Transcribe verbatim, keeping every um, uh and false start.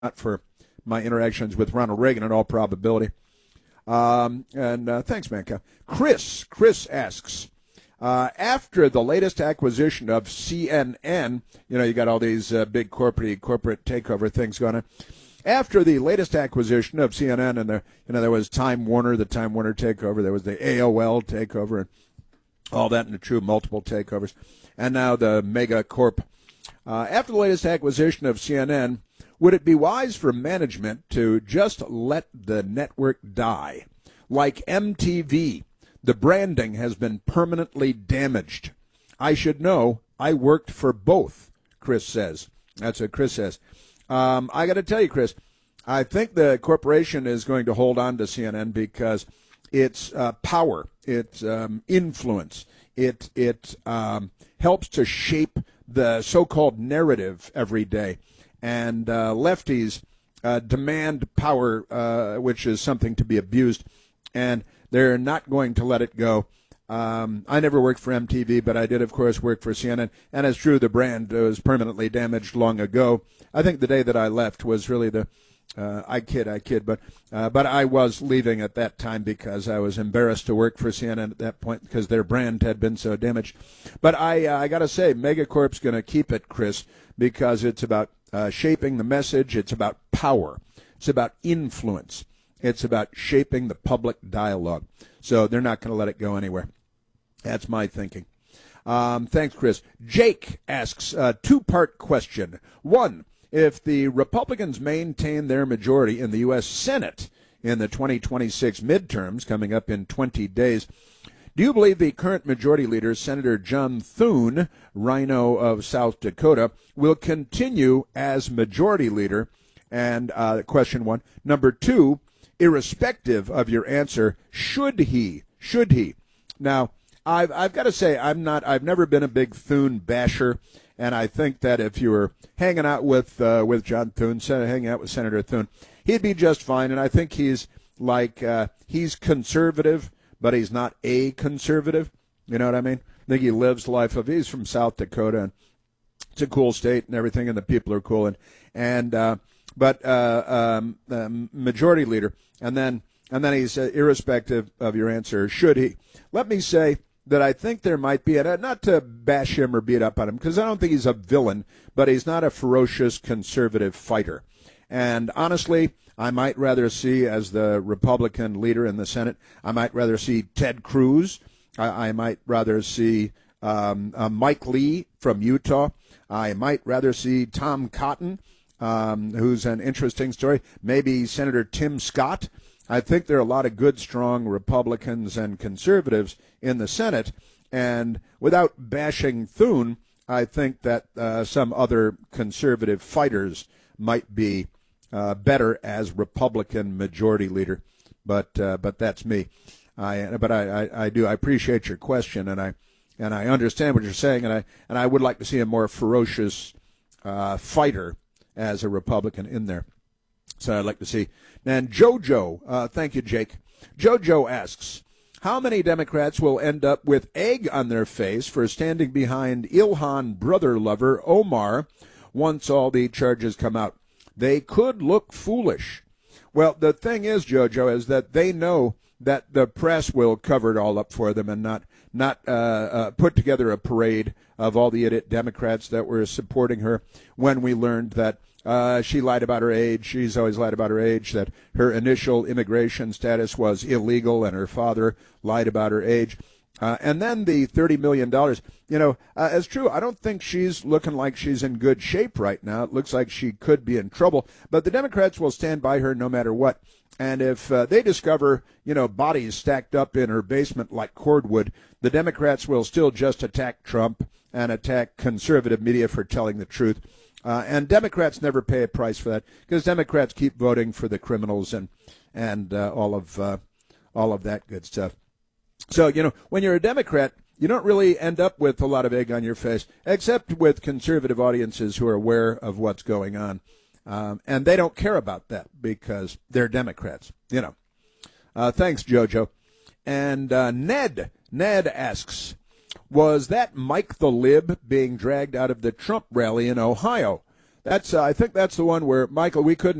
not for my interactions with Ronald Reagan in all probability. Um, and uh, thanks, Manka. Chris, Chris asks, uh, after the latest acquisition of C N N, you know, you got all these uh, big corporate corporate takeover things going on. After the latest acquisition of C N N, and there, you know, there was Time Warner, the Time Warner takeover, there was the A O L takeover, and all that in the true multiple takeovers, and now the Mega Corp. Uh, after the latest acquisition of C N N, would it be wise for management to just let the network die? Like M T V, the branding has been permanently damaged. I should know. I worked for both, Chris says. That's what Chris says. Um, I got to tell you, Chris, I think the corporation is going to hold on to C N N because its uh, power, its um, influence, it it um, helps to shape the so-called narrative every day. And uh, lefties uh, demand power, uh, which is something to be abused, and they're not going to let it go. Um, I never worked for M T V, but I did, of course, work for C N N. And it's true, the brand was permanently damaged long ago. I think the day that I left was really the, uh, I kid, I kid, but uh, but I was leaving at that time because I was embarrassed to work for C N N at that point because their brand had been so damaged. But I, uh, I got to say, Megacorp's going to keep it, Chris, because it's about uh, shaping the message. It's about power. It's about influence. It's about shaping the public dialogue. So they're not going to let it go anywhere. That's my thinking. Um, thanks, Chris. Jake asks a two-part question. One, if the Republicans maintain their majority in the U S. Senate in the twenty twenty-six midterms coming up in twenty days, do you believe the current majority leader, Senator John Thune, Rhino of South Dakota, will continue as majority leader? And uh, question one. Number two, irrespective of your answer, should he? Should he? Now, I've I've got to say I'm not. I've never been a big Thune basher, and I think that if you were hanging out with uh, with John Thune, hanging out with Senator Thune, he'd be just fine. And I think he's like uh, he's conservative, but he's not a conservative. You know what I mean? I think he lives the life of. He's from South Dakota, and it's a cool state and everything, and the people are cool. And and uh, but uh, um, the majority leader, and then and then he's uh, irrespective of your answer, should he? Let me say that I think there might be, and not to bash him or beat up on him, because I don't think he's a villain, but he's not a ferocious conservative fighter. And honestly, I might rather see, as the Republican leader in the Senate, I might rather see Ted Cruz. I, I might rather see um, uh, Mike Lee from Utah. I might rather see Tom Cotton, um, who's an interesting story. Maybe Senator Tim Scott. I think there are a lot of good, strong Republicans and conservatives in the Senate, and without bashing Thune, I think that uh, some other conservative fighters might be uh, better as Republican majority leader. But uh, but that's me. I but I, I, I do I appreciate your question, and I and I understand what you're saying, and I and I would like to see a more ferocious uh, fighter as a Republican in there. So I'd like to see. And JoJo, uh, thank you, Jake. JoJo asks, how many Democrats will end up with egg on their face for standing behind Ilhan brother lover Omar once all the charges come out? They could look foolish. Well, the thing is, JoJo, is that they know that the press will cover it all up for them and not not uh, uh, put together a parade of all the idiot Democrats that were supporting her when we learned that Uh, she lied about her age. She's always lied about her age, that her initial immigration status was illegal, and her father lied about her age. Uh, and then the thirty million dollars. You know, uh, it's true. I don't think she's looking like she's in good shape right now. It looks like she could be in trouble. But the Democrats will stand by her no matter what. And if uh, they discover, you know, bodies stacked up in her basement like cordwood, the Democrats will still just attack Trump and attack conservative media for telling the truth. Uh, and Democrats never pay a price for that because Democrats keep voting for the criminals and and uh, all of uh, all of that good stuff. So, you know, when you're a Democrat, you don't really end up with a lot of egg on your face, except with conservative audiences who are aware of what's going on. Um, and they don't care about that because they're Democrats, you know. Uh, thanks, JoJo. And uh, Ned, Ned asks, was that Mike the Lib being dragged out of the Trump rally in Ohio? That's uh, I think that's the one where, Michael, we couldn't